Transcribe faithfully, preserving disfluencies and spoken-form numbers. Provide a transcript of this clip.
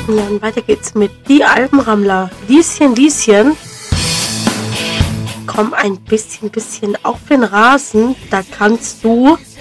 Und dann weiter geht's mit Die Alpenrammler. Lieschen, Lieschen. Komm ein bisschen, bisschen auf den Rasen. Da kannst du